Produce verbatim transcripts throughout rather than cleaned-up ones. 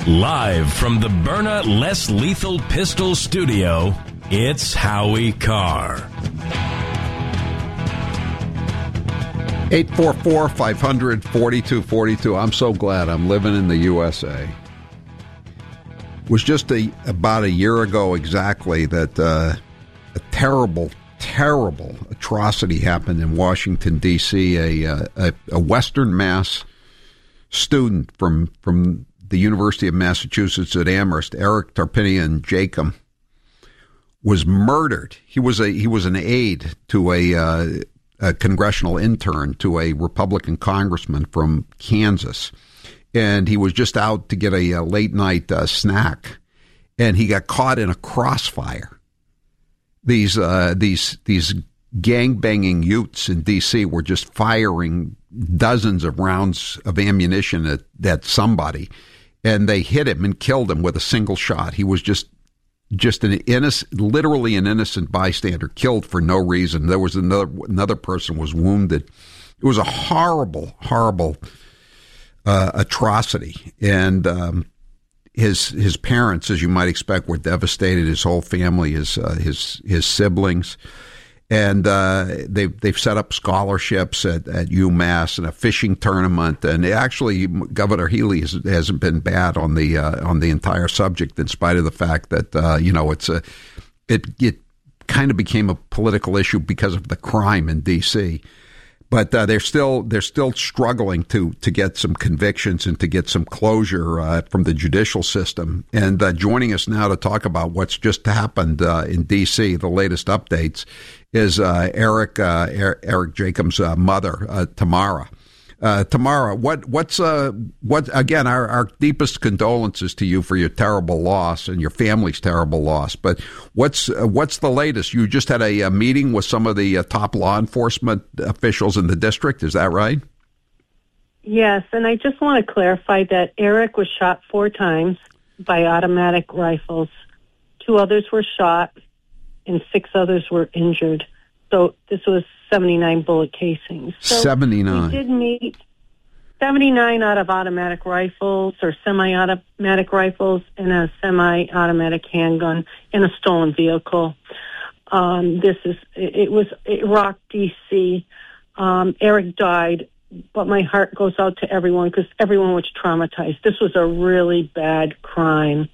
Live from the Byrna Less Lethal Pistol Studio, it's Howie Carr. eight four four, five hundred, forty-two forty-two. I'm so glad I'm living in the U S A. It was just a, about a year ago exactly that uh, a terrible, terrible atrocity happened in Washington, D C A, a, a Western Mass student from from the University of Massachusetts at Amherst, Eric Tarpinian Jacob, was murdered. He was a he was an aide to a, uh, a congressional intern to a Republican congressman from Kansas, and he was just out to get a, a late night uh, snack, and he got caught in a crossfire. These uh, these these gang-banging Utes in D C were just firing dozens of rounds of ammunition at, at somebody, and they hit him and killed him with a single shot. He was just just an innocent, literally an innocent bystander, killed for no reason. There was another another person was wounded. It was a horrible, horrible uh, atrocity, and um, his his parents, as you might expect, were devastated. His whole family, his uh, his his siblings. And uh, they've, they've set up scholarships at, at UMass and a fishing tournament. And actually, Governor Healy has, hasn't been bad on the uh, on the entire subject, in spite of the fact that, uh, you know, it's a it it kind of became a political issue because of the crime in D C. But uh, they're still they're still struggling to to get some convictions and to get some closure uh, from the judicial system. And uh, joining us now to talk about what's just happened uh, in D C, the latest updates, is uh, Eric uh, Eric Jacob's uh, mother, uh, Tamara. Uh, Tamara, what what's uh, what again? Our, our deepest condolences to you for your terrible loss and your family's terrible loss. But what's uh, what's the latest? You just had a, a meeting with some of the uh, top law enforcement officials in the district. Is that right? Yes, and I just want to clarify that Eric was shot four times by automatic rifles. Two others were shot, and six others were injured. So this was seventy-nine bullet casings. So seventy-nine. We did meet seventy-nine out of automatic rifles or semi-automatic rifles and a semi-automatic handgun in a stolen vehicle. Um, this is, it, it was, it rocked D C. Um, Eric died, but my heart goes out to everyone because everyone was traumatized. This was a really bad crime.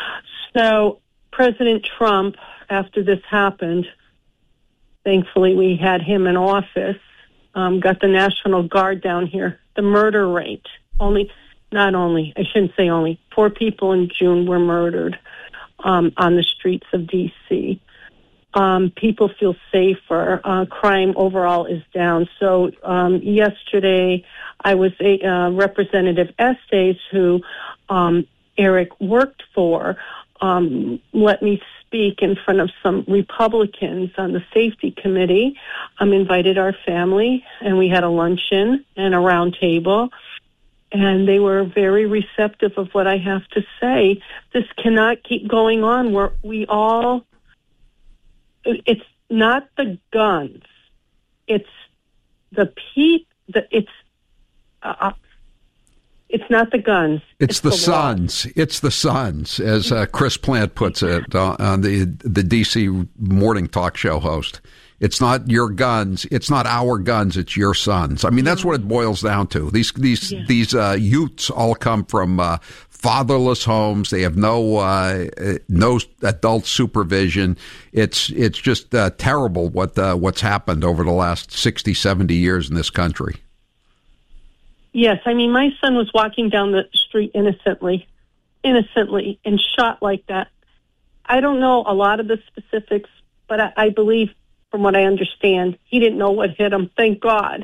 So President Trump, after this happened, thankfully, we had him in office, um, got the National Guard down here. The murder rate, only, not only, I shouldn't say only, four people in June were murdered um, on the streets of D C. Um, people feel safer. Uh, crime overall is down. So um, yesterday, I was a uh, Representative Estes, who um, Eric worked for, um, let me speak in front of some Republicans on the safety committee. Um, invited our family, and we had a luncheon and a round table, and they were very receptive of what I have to say. This cannot keep going on. We're, we all, it's not the guns, it's the pe- the it's, uh, It's not the guns. It's, it's the, the sons. It's the sons, as uh, Chris Plant puts it, uh, on the the D C morning talk show host. It's not your guns. It's not our guns. It's your sons. I mean, that's what it boils down to. These these yeah. these uh, Utes all come from uh, fatherless homes. They have no uh, no adult supervision. It's it's just uh, terrible what uh, what's happened over the last sixty, seventy years in this country. Yes, I mean, my son was walking down the street innocently, innocently, and shot like that. I don't know a lot of the specifics, but I, I believe, from what I understand, he didn't know what hit him, thank God.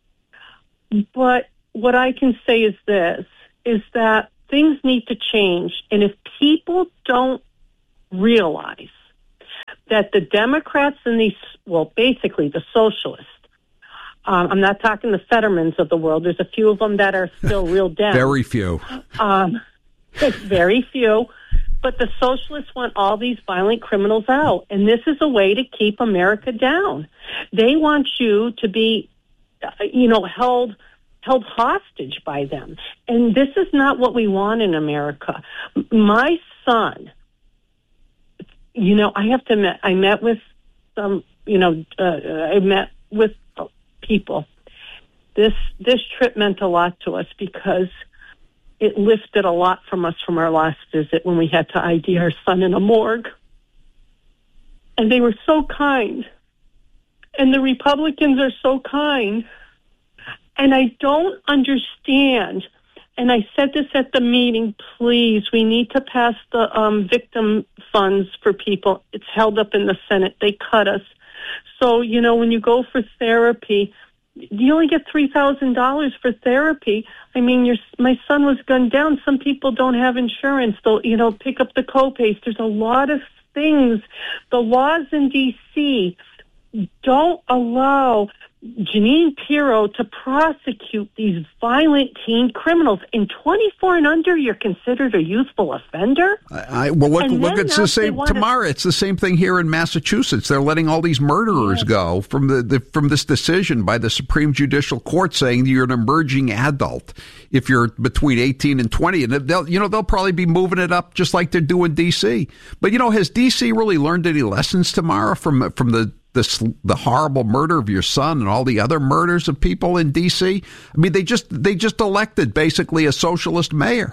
But what I can say is this, is that things need to change, and if people don't realize that the Democrats and these, well, basically the socialists, Um, I'm not talking the Fettermans of the world. There's a few of them that are still real down. Very few. Um, very few. But the socialists want all these violent criminals out. And this is a way to keep America down. They want you to be, you know, held held hostage by them. And this is not what we want in America. My son, you know, I have to admit, I met with some, you know, uh, I met with people. This this trip meant a lot to us because it lifted a lot from us from our last visit when we had to I D our son in a morgue. And they were so kind. And the Republicans are so kind. And I don't understand. And I said this at the meeting, please, we need to pass the um, victim funds for people. It's held up in the Senate. They cut us. So, you know, when you go for therapy, you only get three thousand dollars for therapy. I mean, your, my son was gunned down. Some people don't have insurance. They'll, you know, pick up the co-pays. There's a lot of things. The laws in D C don't allow Jeanine Pirro to prosecute these violent teen criminals. In twenty-four and under, you're considered a youthful offender? I, I, well, look, look it's the same, Tamara, it's the same thing here in Massachusetts. They're letting all these murderers yes. go from the, the from this decision by the Supreme Judicial Court saying you're an emerging adult if you're between eighteen and twenty. And they'll, you know, they'll probably be moving it up just like they're doing D C. But, you know, has D C really learned any lessons, Tamara, from from the This, the horrible murder of your son and all the other murders of people in D C? I mean, they just they just elected basically a socialist mayor,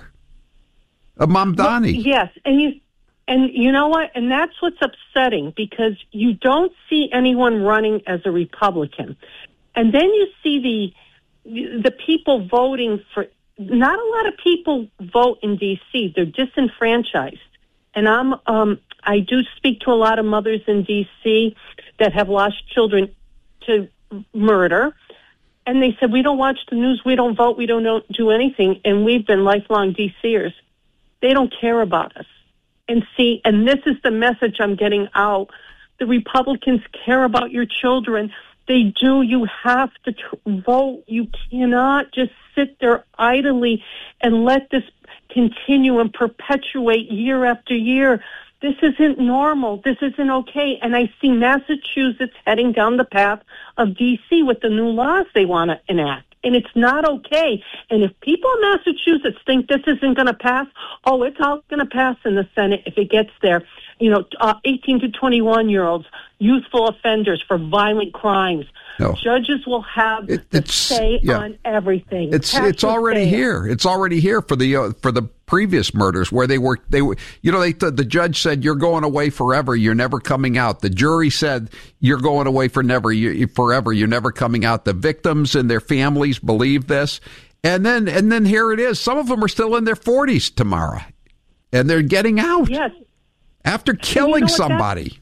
a Mamdani. Well, yes, and you and you know what? And that's what's upsetting because you don't see anyone running as a Republican, and then you see the the people voting for. Not a lot of people vote in D C. They're disenfranchised, and I'm um, I do speak to a lot of mothers in D C that have lost children to murder. And they said, we don't watch the news, we don't vote, we don't do anything. And we've been lifelong DCers. They don't care about us. And see, and this is the message I'm getting out. The Republicans care about your children. They do. You have to tr- vote. You cannot just sit there idly and let this continue and perpetuate year after year. This isn't normal. This isn't okay. And I see Massachusetts heading down the path of D C with the new laws they want to enact. And it's not okay. And if people in Massachusetts think this isn't going to pass, oh, it's all going to pass in the Senate if it gets there. You know, uh, eighteen to twenty-one-year-olds, youthful offenders for violent crimes. No. Judges will have it, the say yeah. on everything. It's Pass it's already say. here. It's already here for the uh, for the previous murders where they were they were you know they the judge said you're going away forever. You're never coming out. The jury said you're going away for never you, forever. You're never coming out. The victims and their families believe this, and then and then here it is. Some of them are still in their forties, Tamara, and they're getting out. Yes. After killing you know somebody.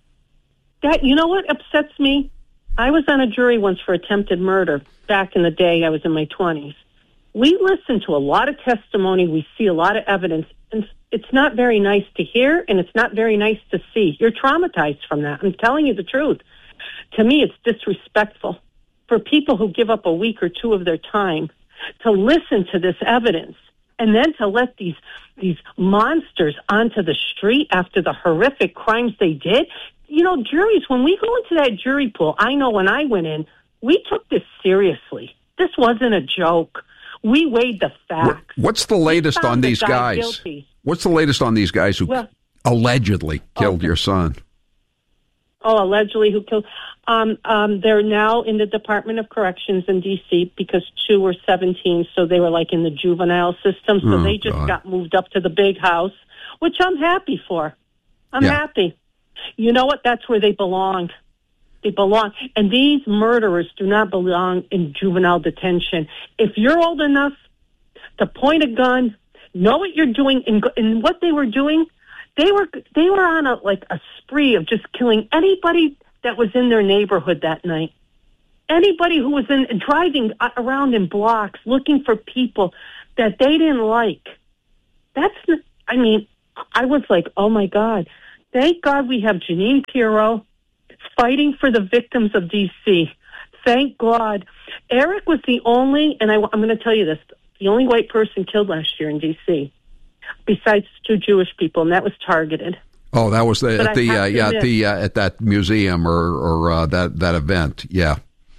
That, that you know what upsets me? I was on a jury once for attempted murder back in the day. I was in my twenties. We listen to a lot of testimony. We see a lot of evidence. And it's not very nice to hear, and it's not very nice to see. You're traumatized from that. I'm telling you the truth. To me, it's disrespectful for people who give up a week or two of their time to listen to this evidence and then to let these these monsters onto the street after the horrific crimes they did. You know, juries, when we go into that jury pool, I know when I went in, we took this seriously. This wasn't a joke. We weighed the facts. What's the latest on these guys? Guilty. What's the latest on these guys who well, allegedly killed okay. your son? Oh, allegedly who killed? Um, um, they're now in the Department of Corrections in D C because two were seventeen, so they were like in the juvenile system. So oh, they just God. got moved up to the big house, which I'm happy for. I'm yeah. happy. You know what? That's where they belong. They belong. And these murderers do not belong in juvenile detention. If you're old enough to point a gun, know what you're doing, and, and what they were doing, they were they were on a like a spree of just killing anybody that was in their neighborhood that night. Anybody who was in driving around in blocks looking for people that they didn't like. That's, I mean, I was like, oh my God. Thank God we have Jeanine Pirro fighting for the victims of D C. Thank God. Eric was the only, and I, I'm going to tell you this, the only white person killed last year in D C, besides two Jewish people, and that was targeted. Oh, that was the, at the uh, yeah admit, at the uh, at that museum or or uh, that that event, yeah.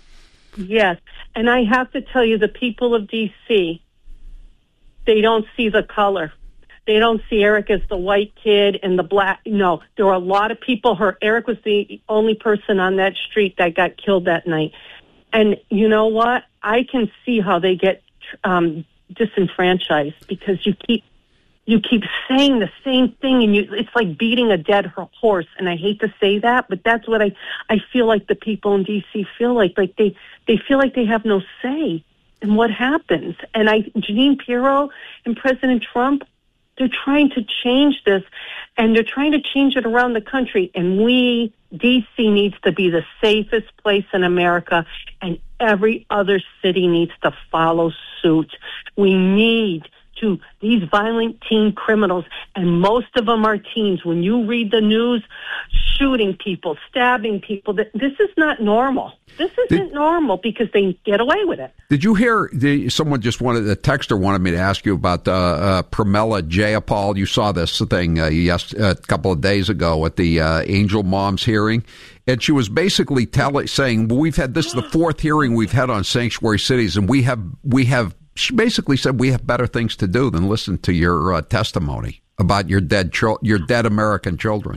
Yes. And I have to tell you, the people of D C, they don't see the color. They don't see Eric as the white kid and the black. No, there were a lot of people hurt. Eric was the only person on that street that got killed that night. And you know what? I can see how they get um, disenfranchised because you keep you keep saying the same thing, and you, it's like beating a dead horse. And I hate to say that, but that's what I, I feel like the people in D C feel like. Like they, they feel like they have no say in what happens. And I, Jeanine Pirro and President Trump, they're trying to change this, and they're trying to change it around the country. And we, D C needs to be the safest place in America, and every other city needs to follow suit. We need to, these violent teen criminals, and most of them are teens. When you read the news, shooting people, stabbing people, this is not normal. This isn't did, normal because they get away with it. Did you hear, did, someone just wanted, a texter wanted me to ask you about uh, uh, Pramila Jayapal. You saw this thing uh, yes, a couple of days ago at the uh, Angel Moms hearing. And she was basically telling, saying, well, we've had, this is the fourth hearing we've had on sanctuary cities, and we have, we have, she basically said, we have better things to do than listen to your uh, testimony about your dead, cho- your dead American children.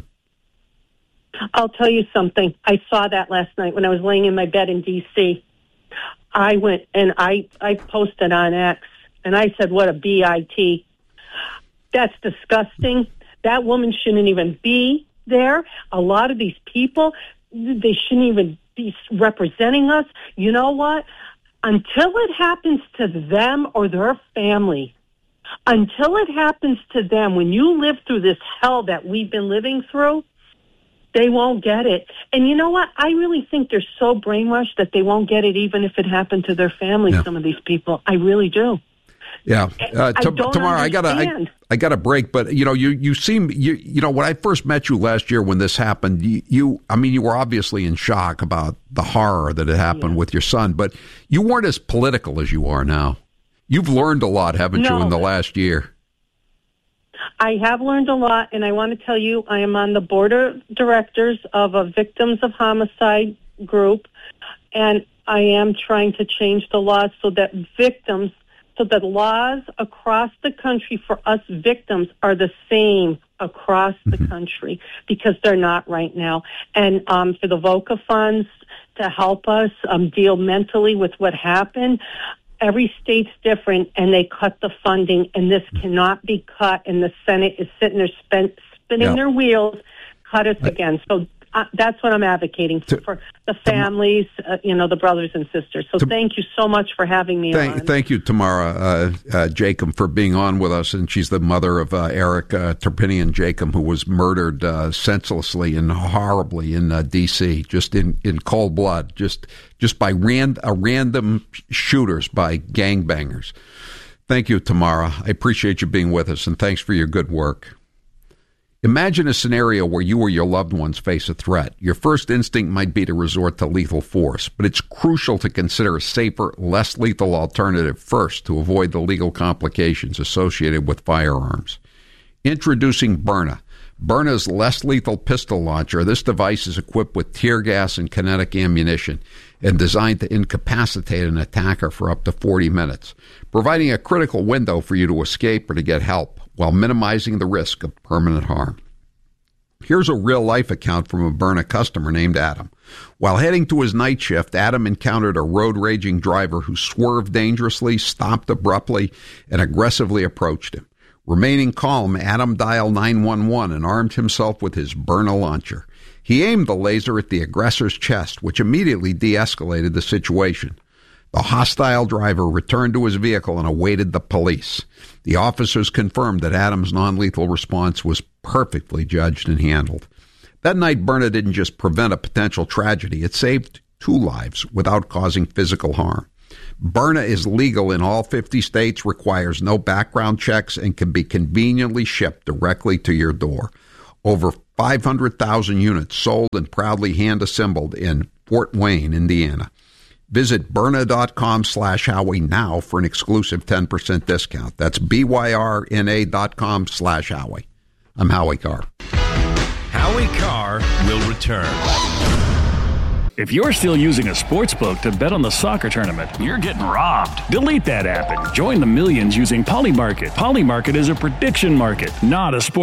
I'll tell you something. I saw that last night when I was laying in my bed in D C. I went and I, I posted on X, and I said, what a B I T. That's disgusting. That woman shouldn't even be there. A lot of these people, they shouldn't even be representing us. You know what? Until it happens to them or their family, until it happens to them, when you live through this hell that we've been living through, they won't get it. And you know what? I really think they're so brainwashed that they won't get it even if it happened to their family, yeah. Some of these people. I really do. Yeah. Uh, t- I tomorrow, I got I, I got a break, but you know, you, you seem, you, you know, when I first met you last year when this happened, you, you I mean, you were obviously in shock about the horror that had happened yeah. with your son, but you weren't as political as you are now. You've learned a lot, haven't no. you, in the last year? I have learned a lot, and I want to tell you, I am on the board of directors of a victims of homicide group, and I am trying to change the laws so that victims, so that laws across the country for us victims are the same across the mm-hmm. country, because they're not right now. And um, for the VOCA funds to help us um, deal mentally with what happened, every state's different, and they cut the funding, and this cannot be cut, and the Senate is sitting there spin, spinning yeah. their wheels, cut us I, again. So uh, that's what I'm advocating for, to, for the families, uh, you know, the brothers and sisters. So to, thank you so much for having me thank, on. Thank you, Tamara uh, uh, Jacob, for being on with us, and she's the mother of uh, Eric uh, Turpinian Jacob, who was murdered uh, senselessly and horribly in uh, D C, just in, in cold blood, just just by ran, uh, random shooters, by gangbangers. Thank you, Tamara. I appreciate you being with us, and thanks for your good work. Imagine a scenario where you or your loved ones face a threat. Your first instinct might be to resort to lethal force, but it's crucial to consider a safer, less lethal alternative first to avoid the legal complications associated with firearms. Introducing Byrna. Byrna's less lethal pistol launcher. This device is equipped with tear gas and kinetic ammunition and designed to incapacitate an attacker for up to forty minutes, providing a critical window for you to escape or to get help while minimizing the risk of permanent harm. Here's a real-life account from a Byrna customer named Adam. While heading to his night shift, Adam encountered a road-raging driver who swerved dangerously, stopped abruptly, and aggressively approached him. Remaining calm, Adam dialed nine one one and armed himself with his Byrna launcher. He aimed the laser at the aggressor's chest, which immediately de-escalated the situation. The hostile driver returned to his vehicle and awaited the police. The officers confirmed that Adam's non-lethal response was perfectly judged and handled. That night, Byrna didn't just prevent a potential tragedy, it saved two lives without causing physical harm. Byrna is legal in all fifty states, requires no background checks, and can be conveniently shipped directly to your door. Over five hundred thousand units sold and proudly hand-assembled in Fort Wayne, Indiana. Visit Byrna.com slash Howie now for an exclusive ten percent discount. That's B-Y-R-N-A dot com slash Howie. I'm Howie Carr. Howie Carr will return. If you're still using a sportsbook to bet on the soccer tournament, you're getting robbed. Delete that app and join the millions using Polymarket. Polymarket is a prediction market, not a sport.